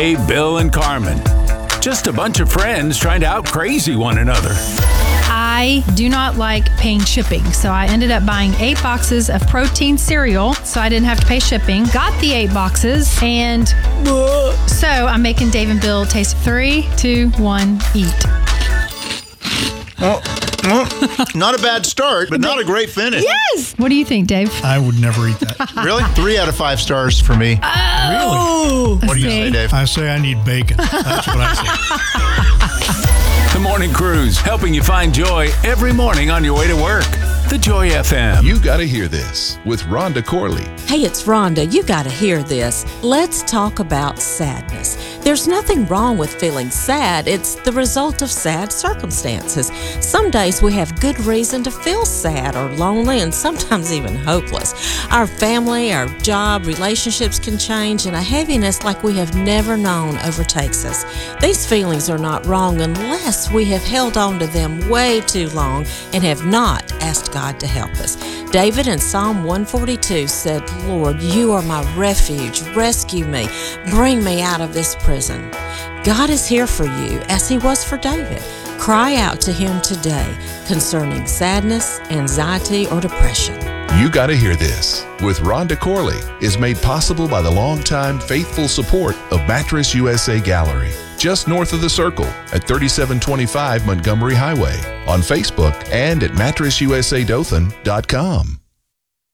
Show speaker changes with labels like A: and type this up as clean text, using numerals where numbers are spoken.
A: Dave, Bill, and Carmen. Just a bunch of friends trying to out-crazy one another.
B: I do not like paying shipping, so I ended up buying 8 boxes of protein cereal so I didn't have to pay shipping. Got the 8 boxes, and so I'm making Dave and Bill taste 3, 2, 1, eat.
C: Well, not a bad start, but not a great finish.
B: Yes! What do you think, Dave?
D: I would never eat that.
C: Really? 3 out of 5 stars for me.
B: Oh!
C: What do you say, Dave?
D: I say I need bacon. That's what I say.
A: The Morning Cruise, helping you find joy every morning on your way to work. The Joy FM.
E: You Gotta Hear This with Rhonda Corley.
F: Hey, it's Rhonda. You gotta hear this. Let's talk about sadness. There's nothing wrong with feeling sad. It's the result of sad circumstances. Some days we have good reason to feel sad or lonely and sometimes even hopeless. Our family, our job, relationships can change, and a heaviness like we have never known overtakes us. These feelings are not wrong unless we have held on to them way too long and have not asked God to help us. David in Psalm 142 said, "Lord, you are my refuge. Rescue me. Bring me out of this prison." God is here for you as he was for David. Cry out to him today concerning sadness, anxiety, or depression.
E: You Gotta Hear This with Rhonda Corley is made possible by the longtime faithful support of Mattress USA Gallery, just north of the Circle at 3725 Montgomery Highway, on Facebook and at mattressusadothan.com.